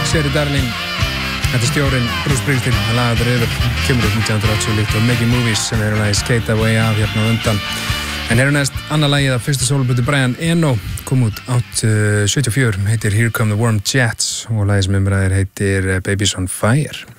Sherry Darling. Þetta er stjórinn Bruce Springsteen, hann lagaður yfir, kemur upp 1980 líkt og Making Movies sem er lagið Skate Away af hérna á undan. En hér næst annað lagið af fyrsta sólplötu Brian Eno, kom út 74, heitir Here Come the Warm Jets og lagið sem umræðir heitir Babies on Fire.